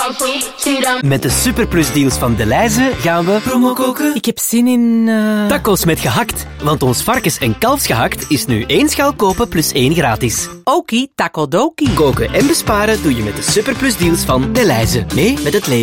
Met de Superplus deals van Delhaize gaan we promo koken. Ik heb zin in... Tacos met gehakt. Want ons varkens- en kalfsgehakt is nu 1 schaal kopen plus 1 gratis. Okie, takodoki. Koken en besparen doe je met de Superplus deals van Delhaize. Mee met het leven.